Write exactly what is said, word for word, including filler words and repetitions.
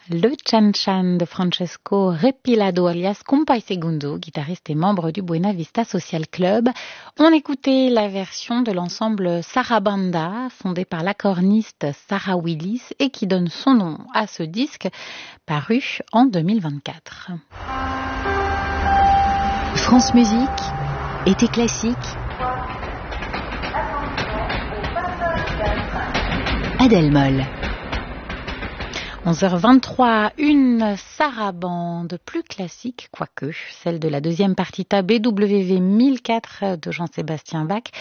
Le Chan Chan de Francesco Repilado alias Compay Segundo, guitariste et membre du Buena Vista Social Club. On écoutait la version de l'ensemble Sarabanda, fondé par l'accordiste Sarah Willis et qui donne son nom à ce disque paru en deux mille vingt-quatre. France Musique, été classique. Adèle Moll. onze heures vingt-trois, une sarabande plus classique, quoique, celle de la deuxième partita B W V mille quatre de Jean-Sébastien Bach,